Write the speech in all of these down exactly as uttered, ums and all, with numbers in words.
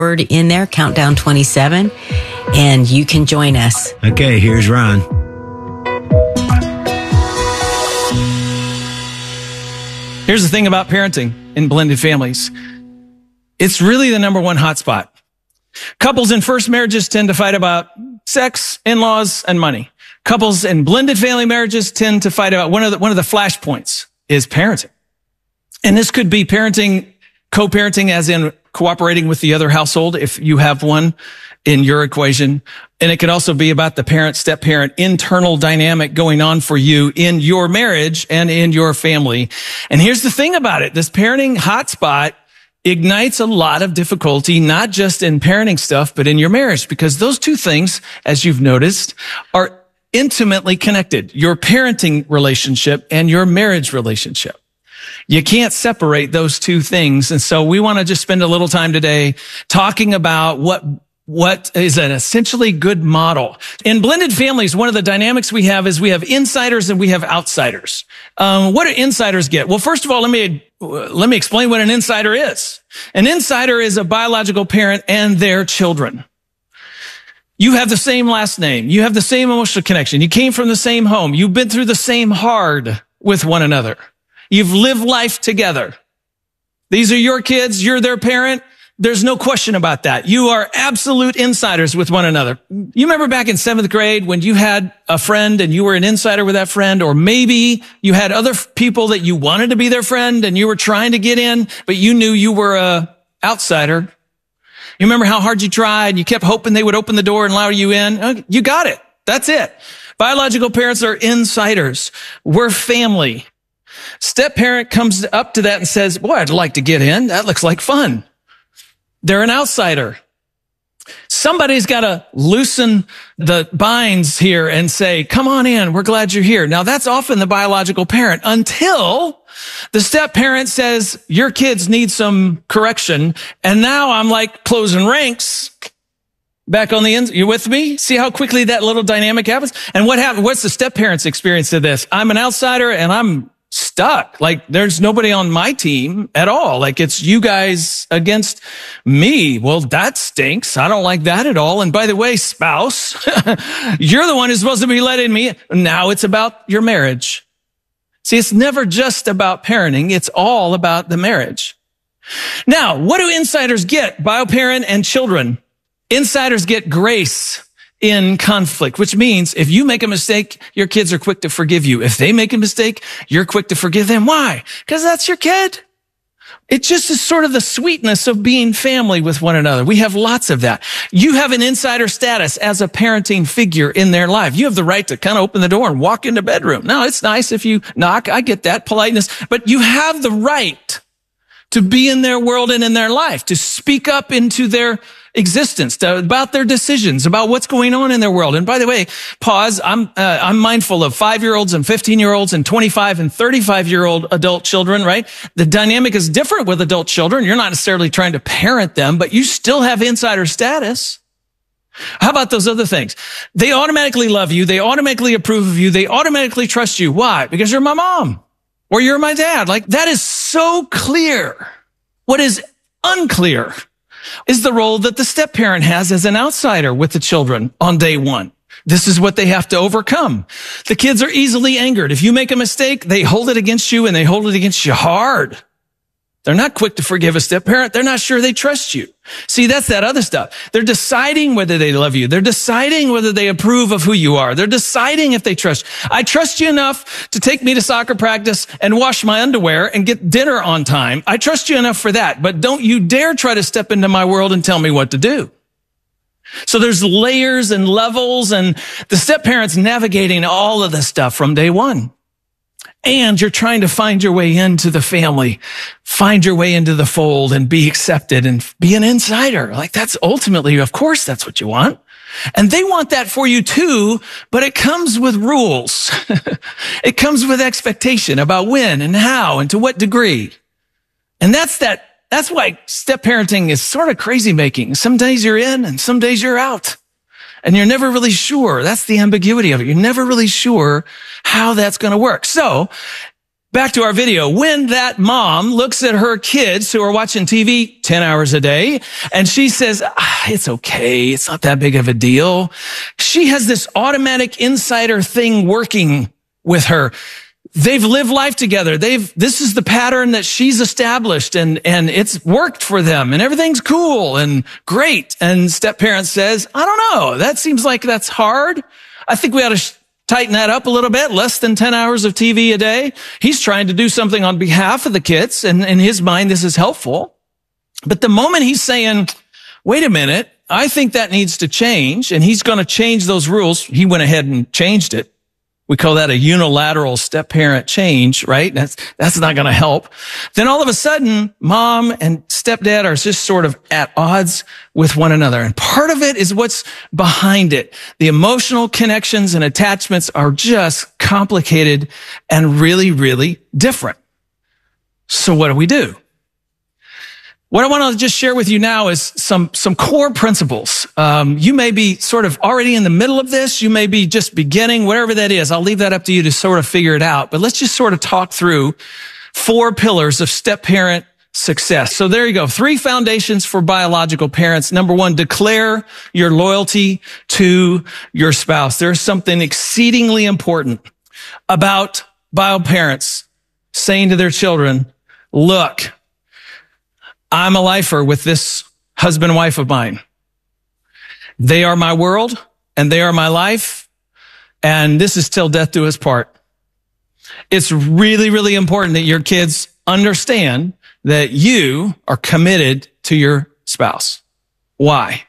word in there, Countdown twenty-seven, and you can join us. Okay, here's Ron. Here's the thing about parenting in blended families. It's really the number one hotspot. Couples in first marriages tend to fight about sex, in-laws, and money. Couples in blended family marriages tend to fight about one of the, one of the flashpoints is parenting. And this could be parenting, co-parenting as in cooperating with the other household if you have one in your equation. And it could also be about the parent, step-parent, internal dynamic going on for you in your marriage and in your family. And here's the thing about it. This parenting hotspot ignites a lot of difficulty, not just in parenting stuff, but in your marriage, because those two things, as you've noticed, are intimately connected. Your parenting relationship and your marriage relationship. You can't separate those two things. And so we want to just spend a little time today talking about what What is an essentially good model. In blended families, one of the dynamics we have is we have insiders and we have outsiders. Um, what do insiders get? Well, first of all, let me, let me explain what an insider is. An insider is a biological parent and their children. You have the same last name. You have the same emotional connection. You came from the same home. You've been through the same hard with one another. You've lived life together. These are your kids. You're their parent. There's no question about that. You are absolute insiders with one another. You remember back in seventh grade when you had a friend and you were an insider with that friend, or maybe you had other people that you wanted to be their friend and you were trying to get in, but you knew you were a outsider. You remember how hard you tried. You kept hoping they would open the door and allow you in. You got it. That's it. Biological parents are insiders. We're family. Step parent comes up to that and says, boy, I'd like to get in. That looks like fun. They're an outsider. Somebody's got to loosen the binds here and say, come on in. We're glad you're here. Now, that's often the biological parent until the step parent says, your kids need some correction. And now I'm like closing ranks back on the end. You with me? See how quickly that little dynamic happens? And what happened? What's the step parent's experience of this? I'm an outsider and I'm stuck. Like there's nobody on my team at all. Like it's you guys against me. Well, that stinks. I don't like that at all. And by the way, spouse, you're the one who's supposed to be letting me. Now it's about your marriage. See, it's never just about parenting. It's all about the marriage. Now, what do insiders get? Bioparent and children. Insiders get grace in conflict, which means if you make a mistake, your kids are quick to forgive you. If they make a mistake, you're quick to forgive them. Why? Because that's your kid. It just is sort of the sweetness of being family with one another. We have lots of that. You have an insider status as a parenting figure in their life. You have the right to kind of open the door and walk in the bedroom. Now, it's nice if you knock. I get that politeness, but you have the right to be in their world and in their life, to speak up into their existence, to, about their decisions, about what's going on in their world. And by the way, pause. I'm uh, I'm mindful of five-year-olds and fifteen-year-olds and twenty-five and thirty-five-year-old adult children, right? The dynamic is different with adult children. You're not necessarily trying to parent them, but you still have insider status. How about those other things? They automatically love you. They automatically approve of you. They automatically trust you. Why? Because you're my mom or you're my dad. Like that is so clear. What is unclear is the role that the step parent has as an outsider with the children on day one. This is what they have to overcome. The kids are easily angered. If you make a mistake, they hold it against you and they hold it against you hard. They're not quick to forgive a step parent. They're not sure they trust you. See, that's that other stuff. They're deciding whether they love you. They're deciding whether they approve of who you are. They're deciding if they trust. I trust you enough to take me to soccer practice and wash my underwear and get dinner on time. I trust you enough for that, but don't you dare try to step into my world and tell me what to do. So there's layers and levels, and the step parent's navigating all of this stuff from day one. And you're trying to find your way into the family, find your way into the fold and be accepted and be an insider. Like that's ultimately, of course, that's what you want. And they want that for you too, but it comes with rules. It comes with expectation about when and how and to what degree. And that's that, that's why step parenting is sort of crazy making. Some days you're in and some days you're out. And you're never really sure. That's the ambiguity of it. You're never really sure how that's going to work. So Back to our video. When that mom looks at her kids who are watching T V ten hours a day and she says, ah, it's okay. It's not that big of a deal. She has this automatic insider thing working with her. They've lived life together. They've, this is the pattern that she's established and, and it's worked for them and everything's cool and great. And step parent says, I don't know. That seems like that's hard. I think we ought to sh- tighten that up a little bit. Less than ten hours of T V a day. He's trying to do something on behalf of the kids. And in his mind, this is helpful. But the moment he's saying, wait a minute, I think that needs to change. And he's going to change those rules. He went ahead and changed it. We call that a unilateral step parent change, right? That's, that's not going to help. Then all of a sudden, mom and stepdad are just sort of at odds with one another. And part of it is what's behind it. The emotional connections and attachments are just complicated and really, really different. So what do we do? What I want to just share with you now is some, some core principles. Um, you may be sort of already in the middle of this. You may be just beginning, whatever that is. I'll leave that up to you to sort of figure it out. But let's just sort of talk through four pillars of step parent success. So there you go. Three foundations for biological parents. Number one, declare your loyalty to your spouse. There's something exceedingly important about bio parents saying to their children, look, I'm a lifer with this husband and wife of mine. They are my world and they are my life. And this is till death do us part. It's really, really important that your kids understand that you are committed to your spouse. Why?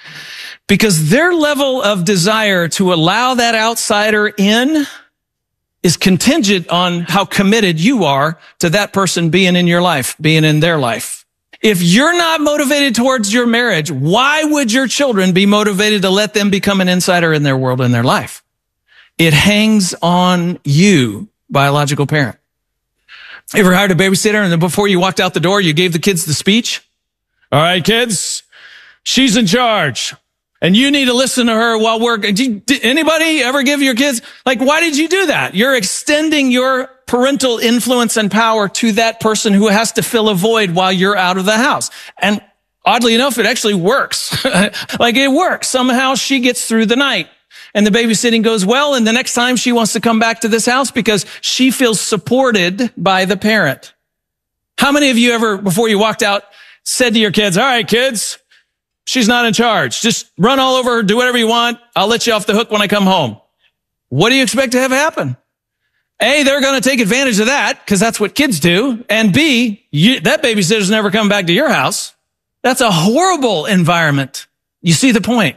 Because their level of desire to allow that outsider in is contingent on how committed you are to that person being in your life, being in their life. If you're not motivated towards your marriage, why would your children be motivated to let them become an insider in their world and their life? It hangs on you, biological parent. Ever hired a babysitter and then before you walked out the door, you gave the kids the speech? All right, kids, she's in charge. And you need to listen to her while we're, did anybody ever give your kids, like, why did you do that? You're extending your parental influence and power to that person who has to fill a void while you're out of the house. And oddly enough, it actually works. Like it works. Somehow she gets through the night and the babysitting goes well. And the next time she wants to come back to this house because she feels supported by the parent. How many of you ever, before you walked out, said to your kids, all right, kids, she's not in charge. Just run all over her, do whatever you want. I'll let you off the hook when I come home. What do you expect to have happen? A, they're going to take advantage of that because that's what kids do. And B, you, that babysitter's never come back to your house. That's a horrible environment. You see the point?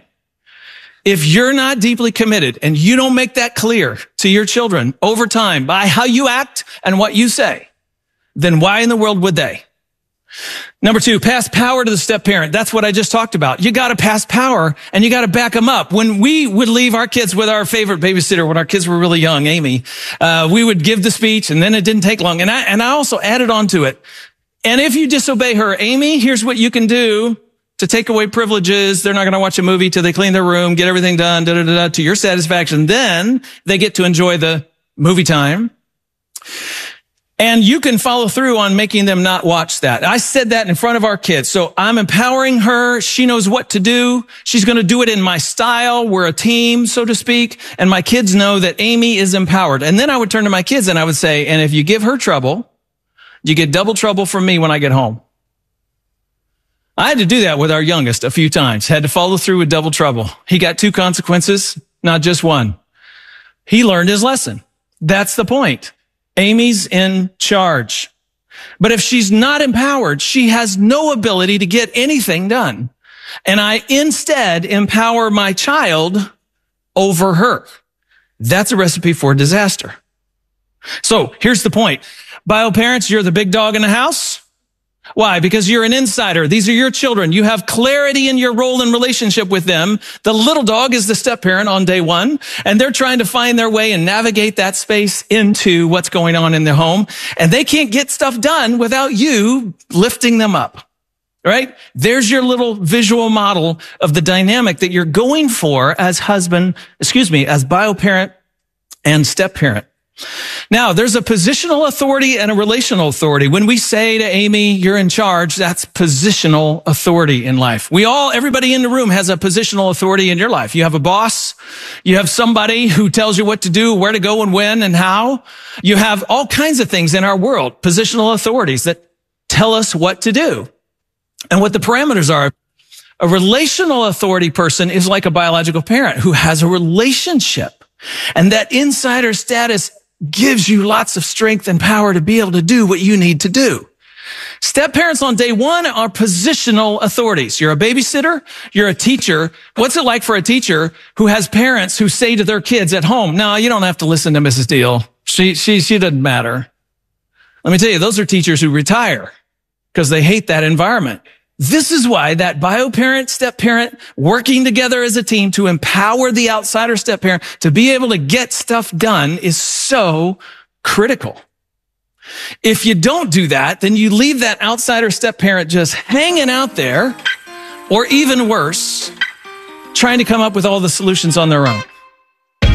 If you're not deeply committed and you don't make that clear to your children over time by how you act and what you say, then why in the world would they? Number two, pass power to the step parent. That's what I just talked about. You got to pass power and you got to back them up. When we would leave our kids with our favorite babysitter, when our kids were really young, Amy, uh, we would give the speech and then it didn't take long. And I, and I also added on to it. And if you disobey her, Amy, here's what you can do to take away privileges. They're not going to watch a movie till they clean their room, get everything done, da, da, da, da, to your satisfaction. Then they get to enjoy the movie time. And you can follow through on making them not watch that. I said that in front of our kids. So I'm empowering her. She knows what to do. She's going to do it in my style. We're a team, so to speak. And my kids know that Amy is empowered. And then I would turn to my kids and I would say, and if you give her trouble, you get double trouble from me when I get home. I had to do that with our youngest a few times. Had to follow through with double trouble. He got two consequences, not just one. He learned his lesson. That's the point. Amy's in charge. But if she's not empowered, she has no ability to get anything done. And I instead empower my child over her. That's a recipe for disaster. So here's the point. Bio parents, you're the big dog in the house. Why? Because you're an insider. These are your children. You have clarity in your role and relationship with them. The little dog is the step parent on day one, and they're trying to find their way and navigate that space into what's going on in their home. And they can't get stuff done without you lifting them up. Right? There's your little visual model of the dynamic that you're going for as husband, excuse me, as bio parent and step parent. Now, there's a positional authority and a relational authority. When we say to Amy, you're in charge, that's positional authority in life. We all, everybody in the room has a positional authority in your life. You have a boss. You have somebody who tells you what to do, where to go and when and how. You have all kinds of things in our world, positional authorities that tell us what to do and what the parameters are. A relational authority person is like a biological parent who has a relationship, and that insider status gives you lots of strength and power to be able to do what you need to do. Step parents on day one are positional authorities. You're a babysitter. You're a teacher. What's it like for a teacher who has parents who say to their kids at home, no, you don't have to listen to Missus Deal. She, she, she doesn't matter. Let me tell you, those are teachers who retire because they hate that environment. This is why that bio parent, step parent, working together as a team to empower the outsider step parent to be able to get stuff done is so critical. If you don't do that, then you leave that outsider step parent just hanging out there, or even worse, trying to come up with all the solutions on their own.